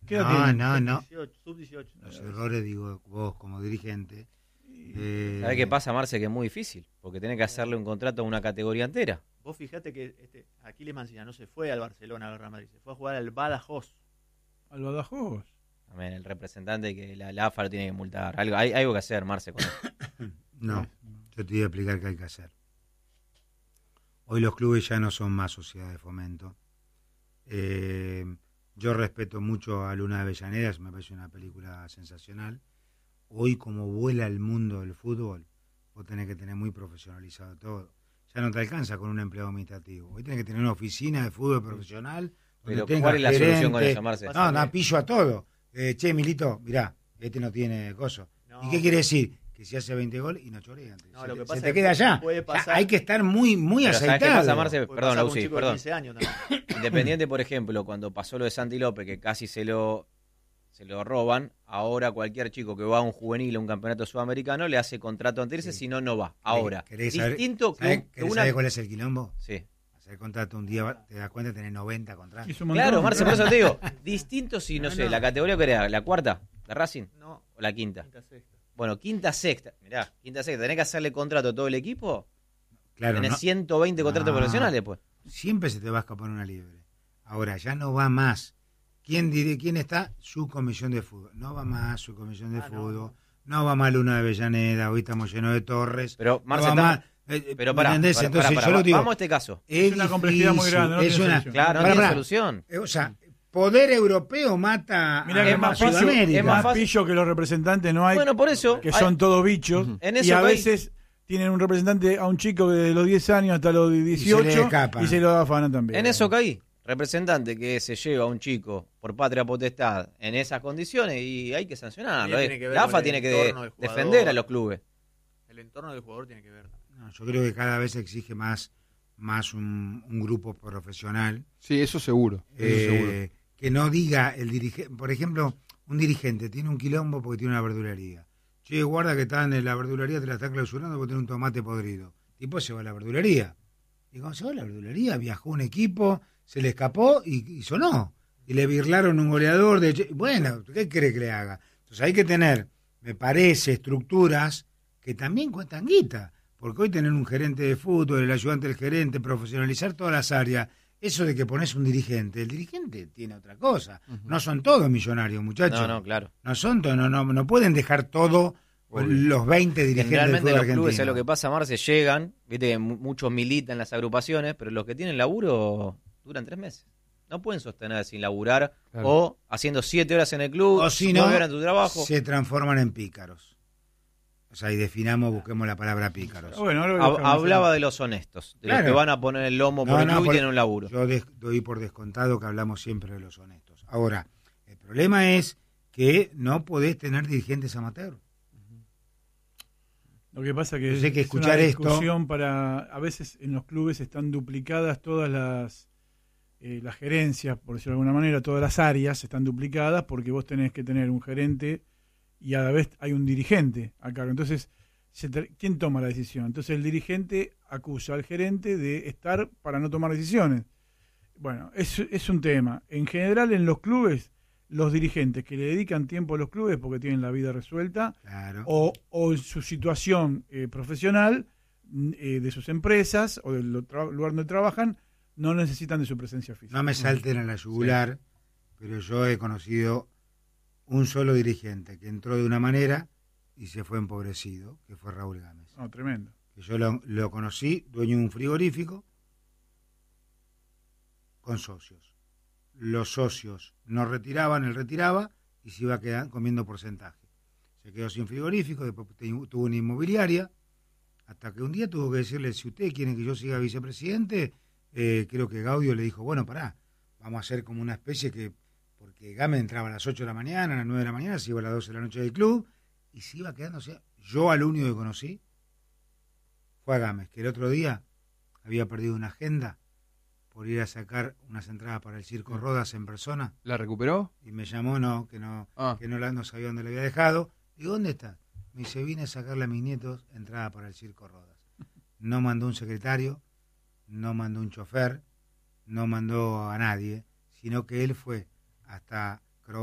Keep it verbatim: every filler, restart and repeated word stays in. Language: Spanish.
¿Qué edad No, tiene? no, no. dieciocho, sub dieciocho. Los errores, digo, vos como dirigente. Eh, ¿Sabés qué pasa, Marce? Que es muy difícil, porque tenés que hacerle un contrato a una categoría entera. Vos fijate que este, Aquiles Mancilla no se fue al Barcelona, al Real Madrid, se fue a jugar al Badajoz. Al Badajoz. También el representante que la, la A F A lo tiene que multar. Algo, hay algo que hacer, Marce, con eso. No, yo te voy a explicar qué hay que hacer. Hoy los clubes ya no son más sociedad de fomento. Eh, yo respeto mucho a Luna de Avellaneda, me parece una película sensacional. Hoy, como vuela el mundo del fútbol, vos tenés que tener muy profesionalizado todo. Ya no te alcanza con un empleado administrativo. Hoy tenés que tener una oficina de fútbol profesional. Pero tenga ¿cuál es la gerente. solución con eso, Marce? No, no, pillo a todo. Eh, che, Milito, mirá, este no tiene coso. No. ¿Y qué quiere decir? Que si hace veinte goles y no chorea antes. No, se lo te, que se pasa te es queda que allá. puede Ya pasar- hay que estar muy, muy Pero ¿sabés aceitado. qué pasa, Marce? Puede Perdón, pasar con un Lausi, chico de perdón. quince años también. Independiente, por ejemplo, cuando pasó lo de Santi López, que casi se lo se lo roban, ahora cualquier chico que va a un juvenil o un campeonato sudamericano le hace contrato antes, Sí. si no, no va. Ahora, ¿Querés saber- distinto que, ¿Sabés, un- que querés una... saber cuál es el quilombo? Sí. Hacer contrato un día, te das cuenta, tenés noventa contratos. Es un montón. Claro, Marce, por eso te digo, distinto si, no, No, sé, no. la categoría que era, la cuarta, la Racing, No, o la quinta. quinta, sexta. Bueno, quinta, sexta, mirá, quinta, sexta, ¿tenés que hacerle contrato a todo el equipo? Claro, Tenés no, ciento veinte contratos No. profesionales, pues. siempre se te va a escapar una libre. Ahora, ya no va más. ¿Quién, diré, quién está? Su comisión de fútbol. No va más su comisión de Ah, no, fútbol. No. va más Luna de Avellaneda. Hoy estamos llenos de torres. Pero, No Marce, va estamos- más. Eh, pero ¿me pará, entendés? pará, Entonces, pará, yo pará, lo digo. vamos a este caso. Es, Es una complejidad muy grande, no difícil, tiene es una, solución. Claro, no Pará, tiene pará. solución. Eh, O sea, poder europeo mata Mirá a, que es es más más, fácil, pillo, Sudamérica. es más más fácil. pillo que los representantes no hay, Bueno, por eso. que hay- son todos bichos. En Y eso a que hay- veces tienen un representante a un chico que de los diez años hasta los se le dieciocho escapa. y se lo afanan también. En eso caí. Representante que se lleva a un chico por patria potestad en esas condiciones y hay que sancionarlo. También eh. tiene que ver La con AFA el tiene que entorno del jugador. defender a los clubes. El entorno del jugador tiene que ver. No, yo creo que cada vez se exige más, más un, un grupo profesional. Sí, eso seguro. Eso eh, seguro. que no diga el dirigente, por ejemplo, un dirigente tiene un quilombo porque tiene una verdulería. Che, guarda que están en la verdulería, te la están clausurando porque tiene un tomate podrido. Tipo se va a la verdulería. Y cuando se va a la verdulería, viajó un equipo, se le escapó y, y sonó. Y le birlaron un goleador de... che- Bueno, ¿qué cree que le haga? Entonces hay que tener, me parece, estructuras que también cuestan guita. Porque hoy tener un gerente de fútbol, el ayudante del gerente, profesionalizar todas las áreas, eso de que pones un dirigente, el dirigente tiene otra cosa. Ujú. No son todos millonarios, muchachos. No, no, claro. No son todos, no, no, no pueden dejar todo Obvio. los veinte dirigentes del Generalmente fútbol los clubes, argentino. ¿sabes lo que pasa, Marce? Llegan, viste que mu- muchos militan en las agrupaciones, pero los que tienen laburo duran tres meses. No pueden sostener sin laburar Claro. o haciendo siete horas en el club, O si no, nueve horas en tu trabajo. se transforman en pícaros. O sea, y definamos, busquemos la palabra pícaros. Bueno, ahora lo Hab- buscamos. hablaba de los honestos, de Claro. los que van a poner el lomo por No, el no, club y por- tienen un laburo. Yo des- doy por descontado que hablamos siempre de los honestos. Ahora, el problema es que no podés tener dirigentes amateur. Lo que pasa que Yo sé que es escuchar una esto- discusión para... A veces en los clubes están duplicadas todas las eh, las gerencias, por decirlo de alguna manera, todas las áreas están duplicadas porque vos tenés que tener un gerente y a la vez hay un dirigente a cargo. Entonces, se te- ¿quién toma la decisión? Entonces el dirigente acusa al gerente de estar para no tomar decisiones. Bueno, es, es un tema. En general en los clubes, los dirigentes que le dedican tiempo a los clubes porque tienen la vida resuelta, Claro. o, o en su situación eh, profesional mm, eh, de sus empresas o del lo- tra- lugar donde trabajan, no necesitan de su presencia física. No me salten a la yugular, pero yo he conocido un solo dirigente que entró de una manera y se fue empobrecido, que fue Raúl Gámez. No, tremendo. Que yo lo, lo conocí, dueño de un frigorífico, con socios. Los socios no retiraban, él retiraba y se iba quedando, comiendo porcentaje. Se quedó sin frigorífico, después te- tuvo una inmobiliaria, hasta que un día tuvo que decirle, si ustedes quieren que yo siga vicepresidente, eh, creo que Gaudio le dijo, bueno, pará, vamos a hacer como una especie que, porque Gámez entraba a las ocho de la mañana, a las nueve de la mañana, se iba a las doce de la noche del club, y se iba quedando, o sea, yo al único que conocí fue a Gámez, que el otro día había perdido una agenda por ir a sacar unas entradas para el Circo Rodas en persona, ¿La recuperó? y me llamó, no, que no, Ah. que no, la, no sabía dónde la había dejado. Digo, ¿dónde está? Me dice, vine a sacarle a mis nietos entrada para el Circo Rodas. No mandó un secretario, no mandó un chofer, no mandó a nadie, sino que él fue hasta